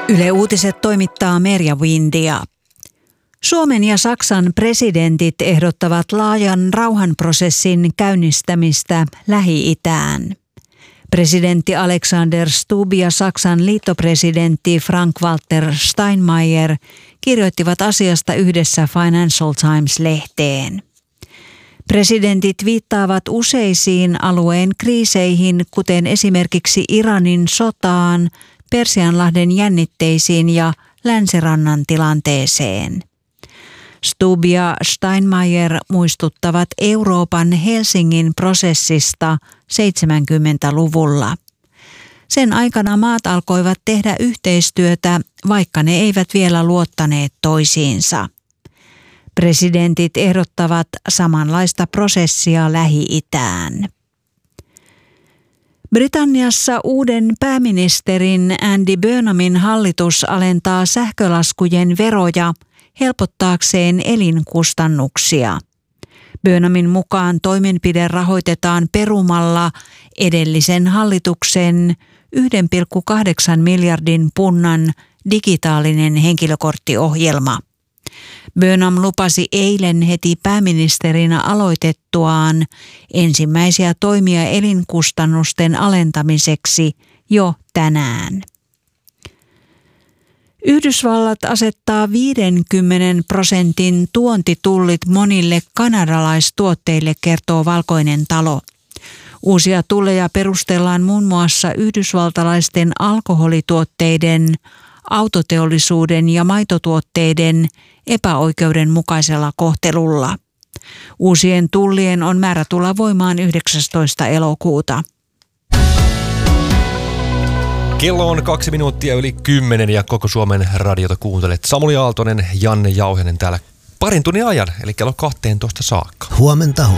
Yle Uutiset toimittaa Merja Windia. Suomen ja Saksan presidentit ehdottavat laajan rauhanprosessin käynnistämistä Lähi-itään. Presidentti Alexander Stubb ja Saksan liittopresidentti Frank-Walter Steinmeier kirjoittivat asiasta yhdessä Financial Times-lehteen. Presidentit viittaavat useisiin alueen kriiseihin, kuten esimerkiksi Iranin sotaan, Persianlahden jännitteisiin ja Länsirannan tilanteeseen. Stubb ja Steinmeier muistuttavat Euroopan Helsingin prosessista 70-luvulla. Sen aikana maat alkoivat tehdä yhteistyötä, vaikka ne eivät vielä luottaneet toisiinsa. Presidentit ehdottavat samanlaista prosessia Lähi-itään. Britanniassa uuden pääministerin Andy Burnhamin hallitus alentaa sähkölaskujen veroja helpottaakseen elinkustannuksia. Burnhamin mukaan toimenpide rahoitetaan perumalla edellisen hallituksen 1,8 miljardin punnan digitaalinen henkilökorttiohjelma. Burnham lupasi eilen heti pääministerinä aloitettuaan ensimmäisiä toimia elinkustannusten alentamiseksi jo tänään. Yhdysvallat asettaa 50% tuontitullit monille kanadalaistuotteille, kertoo Valkoinen talo. Uusia tulleja perustellaan muun muassa yhdysvaltalaisten alkoholituotteiden, autoteollisuuden ja maitotuotteiden epäoikeudenmukaisella kohtelulla. Uusien tullien on määrä tulla voimaan 19. elokuuta. Kello on 2 minuuttia yli 10 ja koko Suomen radiota kuuntelet. Samuli Aaltonen, Janne Jauhinen täällä parin tunnin ajan, eli kello 12 saakka. Huomenta.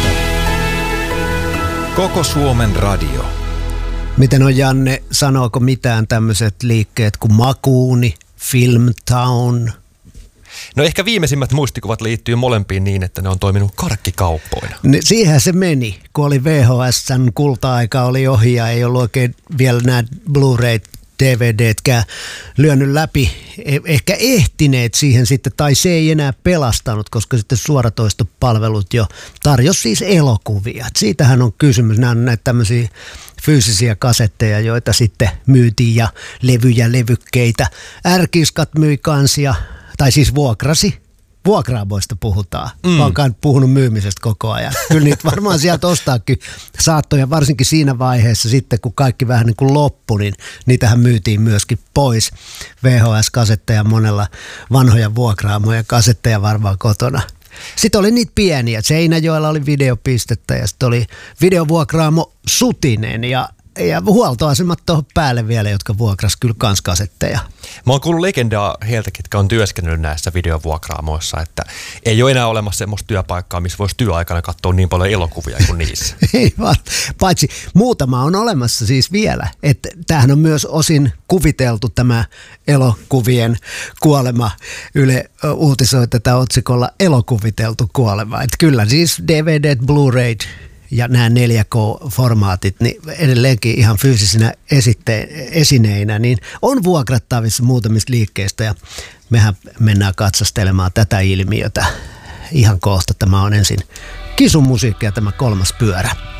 Koko Suomen radio. Miten on, Janne, sanooko mitään tämmöiset liikkeet kuin Makuuni, Filmtown? No ehkä viimeisimmät muistikuvat liittyy molempiin niin, että ne on toiminut karkkikauppoina. Siihen se meni, kun oli VHS:n kulta-aika oli ohi ja ei ollut oikein vielä nämä Blu-ray DVDtkään lyönyt läpi. Ehkä ehtineet siihen sitten, tai se ei enää pelastanut, koska sitten suoratoistopalvelut jo tarjosi siis elokuvia. Siitähän on kysymys. Nämä on näitä tämmöisiä fyysisiä kasetteja, joita sitten myytiin ja levyjä, levykkeitä. R-Kiskat myi kansia, tai siis vuokrasi. Vuokraamoista puhutaan. Olen puhunut myymisestä koko ajan. Kyllä niitä varmaan sieltä ostaakin saattoja, varsinkin siinä vaiheessa sitten, kun kaikki vähän niin kuin loppui, niin niitähän myytiin myöskin pois. VHS-kasetteja monella, vanhoja vuokraamoja kasetteja varmaan kotona. Sitten oli niitä pieniä. Seinäjoella oli videopistettä ja sitten oli videovuokraamo Sutinen ja huoltoasemat tuohon päälle vielä, jotka vuokras kyllä kans kasetteja. Mä oon kuullut legendaa heiltä, ketkä on työskennellyt näissä videovuokraamoissa, että ei ole enää olemassa semmoista työpaikkaa, missä voisi työaikana katsoa niin paljon elokuvia kuin niissä. Ei vaan, paitsi muutama on olemassa siis vielä. Että tämähän on myös osin kuviteltu tämä elokuvien kuolema. Yle uutisoi tätä otsikolla elokuviteltu kuolema. Että kyllä siis DVD, Blu-ray ja nämä 4K-formaatit, niin edelleenkin ihan fyysisinä esineinä, niin on vuokrattavissa muutamista liikkeistä ja mehän mennään katsastelemaan tätä ilmiötä ihan kohta. Tämä on ensin Kisun musiikkia, tämä 3. pyörä.